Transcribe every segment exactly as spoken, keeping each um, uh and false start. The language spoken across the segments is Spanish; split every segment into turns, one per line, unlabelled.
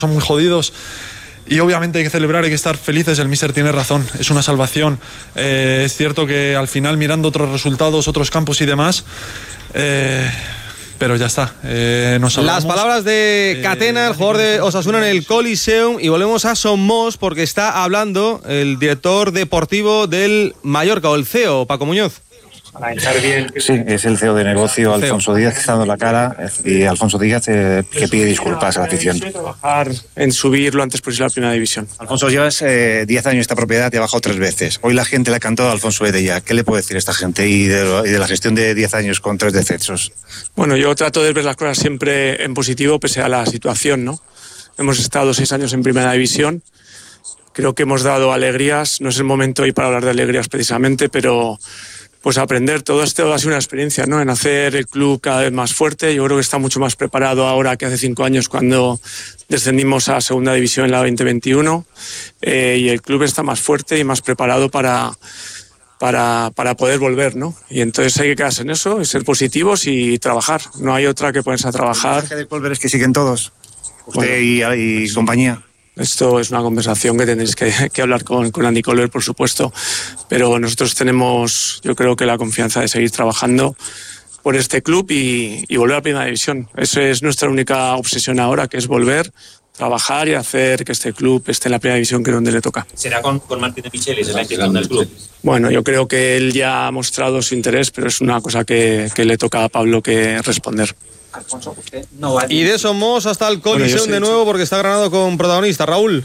son muy jodidos y obviamente hay que celebrar, hay que estar felices. El míster tiene razón, es una salvación. Eh, es cierto que al final, mirando otros resultados, otros campos y demás, eh, pero ya está. Eh, nos
Las palabras de Catena, el jugador de Osasuna en el Coliseum, y volvemos a Somos porque está hablando el director deportivo del Mallorca, o el C E O, Paco Muñoz.
Sí, es el C E O de negocio, Alfonso Díaz, que está dando la cara, y Alfonso Díaz eh, que pide disculpas a la afición.
Trabajar en subir lo antes posible a la primera división.
Alfonso, llevas eh, diez años en esta propiedad, te ha bajado tres veces. Hoy la gente le ha cantado a Alfonso Edella. ¿Qué le puede decir a esta gente y de, y de la gestión de diez años con tres descensos?
Bueno, yo trato de ver las cosas siempre en positivo pese a la situación, ¿no? Hemos estado seis años en primera división. Creo que hemos dado alegrías. No es el momento hoy para hablar de alegrías precisamente, pero pues aprender. Todo esto ha sido una experiencia, ¿no? En hacer el club cada vez más fuerte. Yo creo que está mucho más preparado ahora que hace cinco años cuando descendimos a segunda división en la veinte veintiuno. Eh, y el club está más fuerte y más preparado para, para, para poder volver, ¿no? Y entonces hay que quedarse en eso, y ser positivos y trabajar. No hay otra que ponerse a trabajar.
El mensaje de volver es que siguen todos, usted bueno, y, y compañía.
Esto es una conversación que tendréis que, que hablar con, con Andy Colbert, por supuesto, pero nosotros tenemos, yo creo que la confianza de seguir trabajando por este club y, y volver a Primera División. Esa es nuestra única obsesión ahora, que es volver, trabajar y hacer que este club esté en la Primera División, que es donde le toca.
¿Será con, con Martín de Michelis en la intención del club?
Bueno, yo creo que él ya ha mostrado su interés, pero es una cosa que, que le toca a Pablo que responder.
Alfonso, usted no va a...
Y de Somos hasta el Coliseum bueno, de nuevo hecho. Porque está Granado con protagonista. Raúl.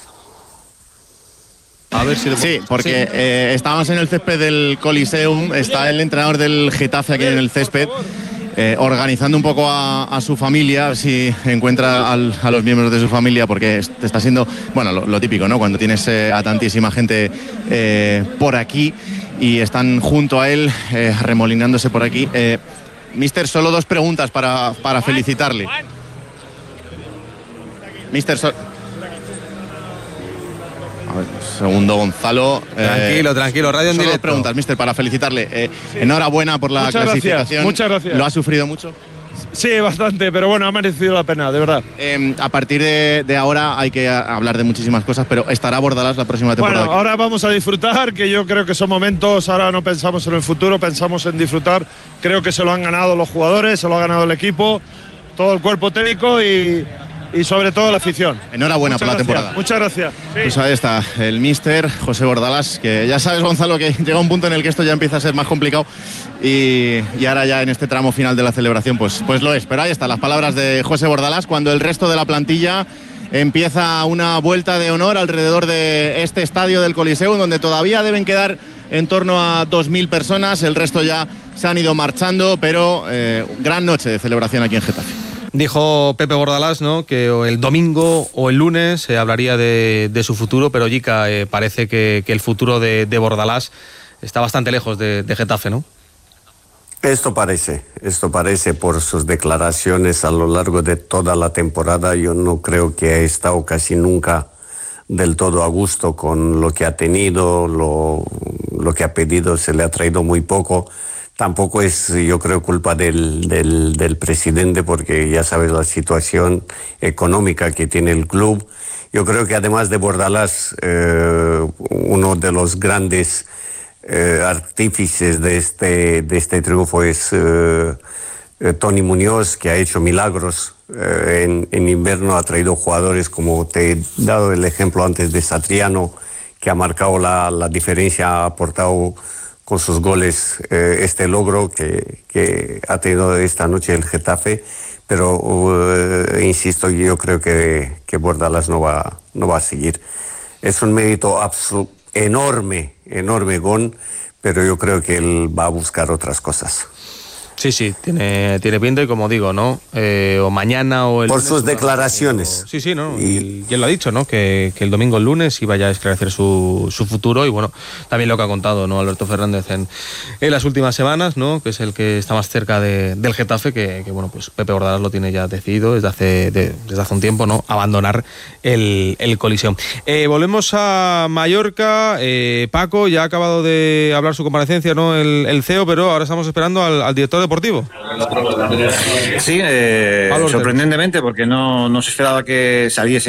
A ver si lo... Sí, porque sí. Eh, estábamos en el césped del Coliseum, está el entrenador del Getafe aquí en el césped, eh, organizando un poco a, a su familia, a ver si encuentra al, a los miembros de su familia, porque está siendo, bueno, lo, lo típico, ¿no? Cuando tienes eh, a tantísima gente eh, por aquí y están junto a él, eh, remolinándose por aquí. Eh, Mister, solo dos preguntas para, para felicitarle. Mister, so... A ver, segundo Gonzalo.
Tranquilo, eh, tranquilo, radio en directo.
Dos preguntas, Mister, para felicitarle. Eh, enhorabuena por la
muchas
clasificación.
Gracias, muchas gracias.
¿Lo ha sufrido mucho?
Sí, bastante, pero bueno, ha merecido la pena, de verdad.
Eh, a partir de, de ahora hay que hablar de muchísimas cosas, pero ¿estará Bordalás la próxima temporada?
Bueno, ahora vamos a disfrutar, que yo creo que son momentos, ahora no pensamos en el futuro, pensamos en disfrutar. Creo que se lo han ganado los jugadores, se lo ha ganado el equipo, todo el cuerpo técnico y, y sobre todo la afición.
Enhorabuena
muchas
por la
gracias,
temporada.
Muchas gracias. Sí.
Pues ahí está, el míster José Bordalás, que ya sabes, Gonzalo, que llega un punto en el que esto ya empieza a ser más complicado y, y ahora ya en este tramo final de la celebración pues, pues lo es. Pero ahí están las palabras de José Bordalás cuando el resto de la plantilla empieza una vuelta de honor alrededor de este estadio del Coliseum, donde todavía deben quedar en torno a dos mil personas. El resto ya se han ido marchando, pero eh, gran noche de celebración aquí en Getafe.
Dijo Pepe Bordalás, ¿no?, que el domingo o el lunes se eh, hablaría de, de su futuro, pero Jica, eh, parece que, que el futuro de, de Bordalás está bastante lejos de, de Getafe, ¿no?
Esto parece, esto parece por sus declaraciones a lo largo de toda la temporada. Yo no creo que ha estado casi nunca del todo a gusto con lo que ha tenido, lo, lo que ha pedido se le ha traído muy poco. Tampoco es, yo creo, culpa del, del, del presidente, porque ya sabes la situación económica que tiene el club. Yo creo que además de Bordalás, eh, uno de los grandes eh, artífices de este, de este triunfo es eh, eh, Tony Muñoz, que ha hecho milagros. Eh, en, en invierno ha traído jugadores, como te he dado el ejemplo antes de Satriano, que ha marcado la, la diferencia, ha aportado con sus goles eh, este logro que, que ha tenido esta noche el Getafe, pero uh, insisto, yo creo que, que Bordalás no va, no va a seguir. Es un mérito absol- enorme, enorme Gon, pero yo creo que él va a buscar otras cosas.
Sí, sí, tiene, tiene pinta y como digo, ¿no? Eh, o mañana o el
Por
lunes,
sus declaraciones.
O, sí, sí, ¿no? Y, y él lo ha dicho, ¿no? Que, que el domingo, el lunes, iba ya a esclarecer su, su futuro y bueno, también lo que ha contado, ¿no?, Alberto Fernández en, en las últimas semanas, ¿no?, que es el que está más cerca de, del Getafe, que, que bueno, pues Pepe Bordalás lo tiene ya decidido desde hace, de, desde hace un tiempo, ¿no?, abandonar el, el Coliseum. Eh, volvemos a Mallorca. eh, Paco, ya ha acabado de hablar su comparecencia, ¿no?, el, el C E O, pero ahora estamos esperando al, al director deportivo.
Sí, eh, sorprendentemente, porque no, no se esperaba que saliese